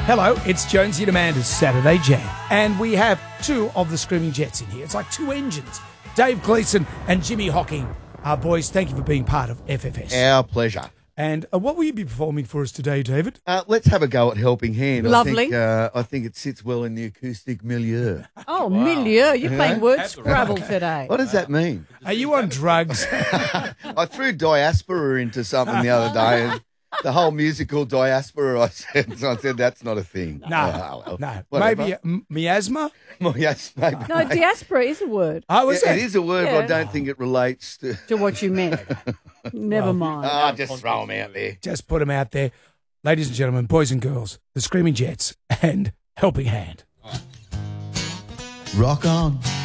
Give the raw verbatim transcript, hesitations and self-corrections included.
Hello, it's Jonesy and Amanda's Saturday Jam. And we have two of the Screaming Jets in here. It's like two engines. Dave Gleeson and Jimmy Hocking. Uh, boys, thank you for being part of F F S. Our pleasure. And uh, what will you be performing for us today, David? Uh, let's have a go at Helping Hand. Lovely. I think, uh, I think it sits well in the acoustic milieu. Oh, milieu. You're playing word Scrabble today. What does that mean? Are you on drugs? I threw diaspora into something the other day, and the whole musical diaspora, I said, so I said that's not a thing. No, Oh, well, no. whatever. Maybe uh, m- miasma? Well, yes, maybe. No, diaspora is a word Oh, is Yeah, it? it is a word, Yeah. but I don't think it relates to... to what you meant. Never mind. Oh, just throw them out there. Just put them out there. Ladies and gentlemen, boys and girls, the Screaming Jets and Helping Hand. Rock on.